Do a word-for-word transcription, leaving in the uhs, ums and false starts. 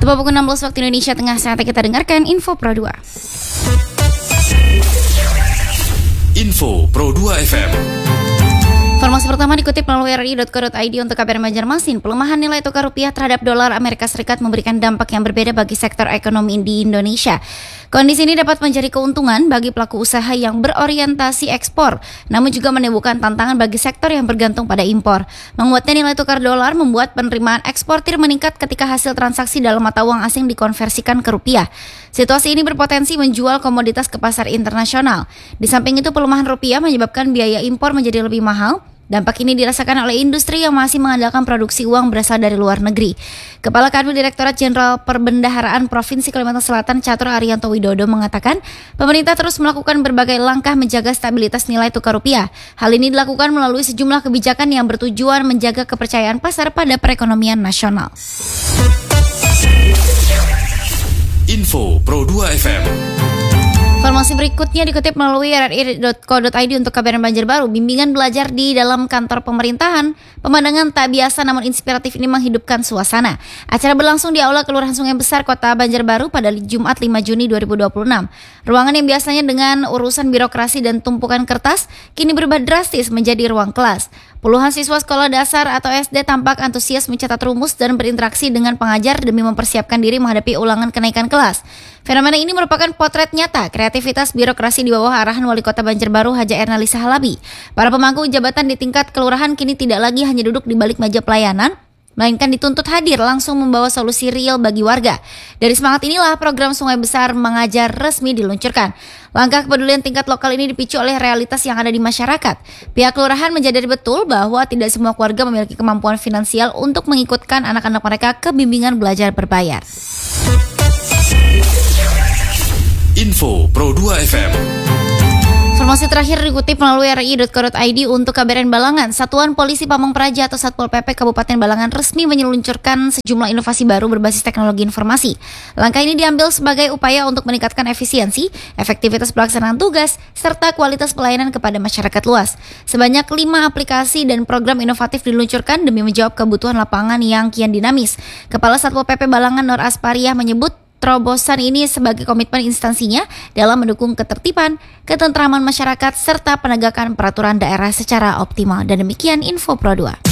Tepat pukul enam belas waktu Indonesia Tengah, saatnya kita dengarkan Info Pro dua. Info Pro dua F M. Informasi pertama dikutip melalui r i titik co titik i d untuk K B R Banjarmasin. Pelemahan nilai tukar rupiah terhadap dolar Amerika Serikat memberikan dampak yang berbeda bagi sektor ekonomi di Indonesia. Kondisi ini dapat menjadi keuntungan bagi pelaku usaha yang berorientasi ekspor, namun juga menimbulkan tantangan bagi sektor yang bergantung pada impor. Menguatnya nilai tukar dolar membuat penerimaan eksportir meningkat ketika hasil transaksi dalam mata uang asing dikonversikan ke rupiah. Situasi ini berpotensi menjual komoditas ke pasar internasional. Di samping itu, pelemahan rupiah menyebabkan biaya impor menjadi lebih mahal. Dampak ini dirasakan oleh industri yang masih mengandalkan produksi uang berasal dari luar negeri. Kepala Kanwil Direktorat Jenderal Perbendaharaan Provinsi Kalimantan Selatan Catur Arianto Widodo mengatakan, pemerintah terus melakukan berbagai langkah menjaga stabilitas nilai tukar rupiah. Hal ini dilakukan melalui sejumlah kebijakan yang bertujuan menjaga kepercayaan pasar pada perekonomian nasional. Info Pro dua F M. Informasi berikutnya dikutip melalui r i titik co titik i d untuk K B R Banjarbaru. Bimbingan belajar di dalam kantor pemerintahan. Pemandangan tak biasa namun inspiratif ini menghidupkan suasana. Acara berlangsung di Aula Kelurahan Sungai Besar, Kota Banjarbaru pada Jumat lima Juni dua ribu dua puluh enam. Ruangan yang biasanya dengan urusan birokrasi dan tumpukan kertas kini berubah drastis menjadi ruang kelas. Puluhan siswa sekolah dasar atau S D tampak antusias mencatat rumus dan berinteraksi dengan pengajar demi mempersiapkan diri menghadapi ulangan kenaikan kelas. Fenomena ini merupakan potret nyata kreativitas birokrasi di bawah arahan Wali Kota Banjarbaru Haja Ernalisa Halabi. Para pemangku jabatan di tingkat kelurahan kini tidak lagi hanya duduk di balik meja pelayanan, melainkan dituntut hadir langsung membawa solusi real bagi warga. Dari semangat inilah program Sungai Besar Mengajar resmi diluncurkan. Langkah kepedulian tingkat lokal ini dipicu oleh realitas yang ada di masyarakat. Pihak kelurahan menyadari betul bahwa tidak semua keluarga memiliki kemampuan finansial untuk mengikutkan anak-anak mereka ke bimbingan belajar berbayar. Info Pro dua F M. Informasi terakhir dikutip melalui r i titik co titik i d untuk K B R Balangan. Satuan Polisi Pamong Praja atau Satpol P P Kabupaten Balangan resmi meluncurkan sejumlah inovasi baru berbasis teknologi informasi. Langkah ini diambil sebagai upaya untuk meningkatkan efisiensi, efektivitas pelaksanaan tugas, serta kualitas pelayanan kepada masyarakat luas. Sebanyak lima aplikasi dan program inovatif diluncurkan demi menjawab kebutuhan lapangan yang kian dinamis. Kepala Satpol P P Balangan Nur Aspariah menyebut terobosan ini sebagai komitmen instansinya dalam mendukung ketertiban, ketentraman masyarakat, serta penegakan peraturan daerah secara optimal. Dan demikian Info Pro dua.